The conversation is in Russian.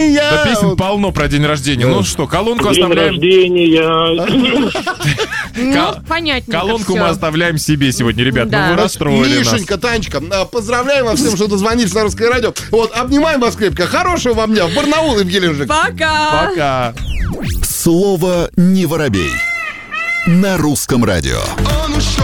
рождения. Да песен полно про день рождения. Ну что, колонку День оставляем. рождения. Ну, понятненько Колонку всё. мы оставляем себе сегодня, ребят. Да. Ну вы расстроили нас. Мишенька, Танечка, поздравляем вас всем, что дозвонились на Русское радио. Вот, обнимаем вас крепко. Хорошего вам дня. В Барнаул и в Геленджик. Пока! Пока. Слово «не воробей» на Русском радио.